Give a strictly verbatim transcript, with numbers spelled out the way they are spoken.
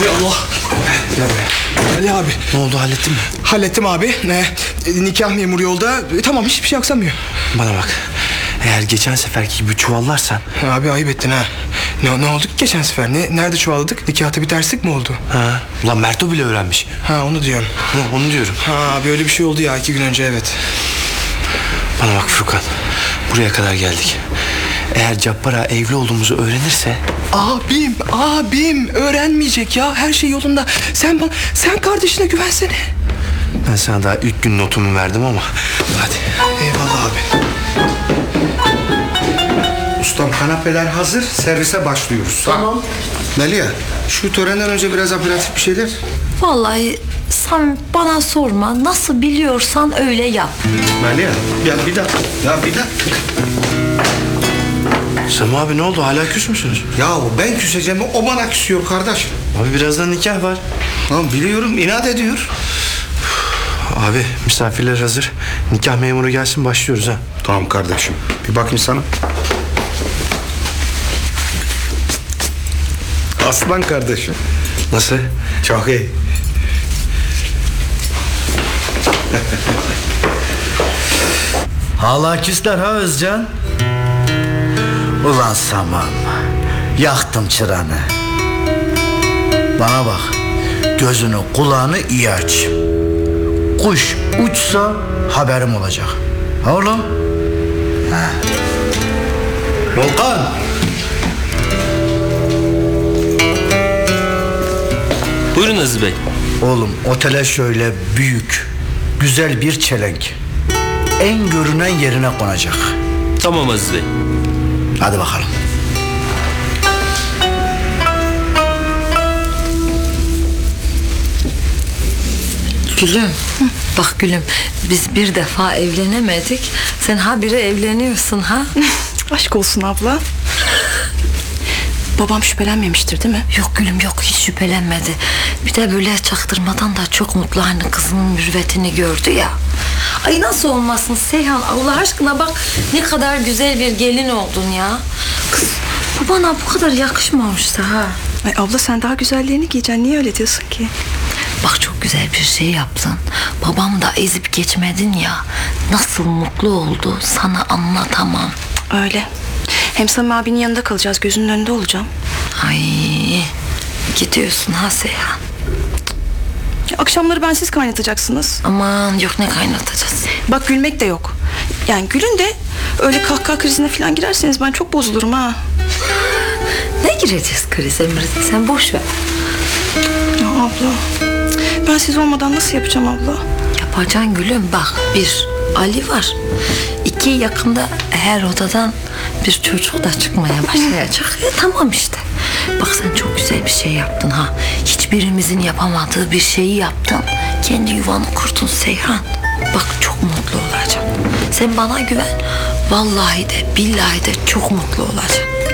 Hay Allah. Gel buraya. Ali abi. Ne oldu, hallettin mi? Hallettim abi. Ne? Nikah memuru yolda. E, tamam, hiçbir şey aksamıyor. Bana bak. Eğer geçen seferki gibi çuvallarsan... Abi ayıp ettin ha. Ne, ne oldu ki geçen sefer? Ne, nerede çuvalladık? Nikahta bir terslik mi oldu? Ha, ulan Merto bile öğrenmiş. Ha, onu diyorum. Ha, onu diyorum. Ha abi, öyle bir şey oldu ya iki gün önce, evet. Bana bak Furkan. Buraya kadar geldik. Eğer Cabbar'a evli olduğumuzu öğrenirse... Abim, abim öğrenmeyecek ya. Her şey yolunda. Sen bana, sen kardeşine güvensene. Ben sana daha ilk gün notumu verdim ama... Hadi. Eyvallah abi. Ustam, kanapeler hazır, servise başlıyoruz. Tamam. Melia, şu törenden önce biraz aperatif bir şeyler. Vallahi sen bana sorma. Nasıl biliyorsan öyle yap. Melia, ya bir dakika, ya bir dakika. Sami abi ne oldu? Hala küs müsünüz? Yahu ben küseceğim, o bana küsüyor kardeş. Abi birazdan nikah var. Tamam, biliyorum, inat ediyor. Abi misafirler hazır. Nikah memuru gelsin, başlıyoruz ha. Tamam kardeşim, bir bakayım sana. Aslan kardeşim. Nasıl? Çok iyi. Hala küsler ha Özcan. Ulan Samam, yaktım çıranı. Bana bak, gözünü kulağını iyi aç. Kuş uçsa haberim olacak. Ha oğlum? Ha. Volkan. Buyurun Aziz Bey. Oğlum otele şöyle büyük, güzel bir çelenk. En görünen yerine konacak. Tamam Aziz Bey. Hadi bakalım. Gülüm. Bak gülüm, biz bir defa evlenemedik. Sen habire evleniyorsun ha? Aşk olsun abla. Babam şüphelenmemiştir değil mi? Yok gülüm yok, hiç şüphelenmedi. Bir de böyle çaktırmadan da çok mutlu, hani kızının mürüvvetini gördü ya. Ay nasıl olmasın Seyhan, Allah aşkına bak ne kadar güzel bir gelin oldun ya. Kız bu bana bu kadar yakışmamıştı ha. Ay abla, sen daha güzellerini giyeceksin. Niye öyle diyorsun ki? Bak çok güzel bir şey yaptın. Babamı da ezip geçmedin ya. Nasıl mutlu oldu sana anlatamam. Öyle. Hem Sami abinin yanında kalacağız. Gözünün önünde olacağım. Ay gidiyorsun ha Seyhan. Ya, akşamları bensiz kaynatacaksınız. Aman yok, ne kaynatacağız? Bak gülmek de yok. Yani gülün de öyle kahkaha krizine falan girerseniz ben çok bozulurum ha. Ne gireceğiz krize mrize, sen boş ver. Ya abla, ben siz olmadan nasıl yapacağım abla? Yapacaksın gülüm, bak bir Ali var. İki yakında her odadan bir çocuk da çıkmaya başlayacak. E, tamam işte. Bak sen çok güzel bir şey yaptın ha. Hiçbirimizin yapamadığı bir şeyi yaptın. Kendi yuvanı kurdun Seyhan. Bak çok mutlu olacaksın. Sen bana güven. Vallahi de billahi de çok mutlu olacaksın.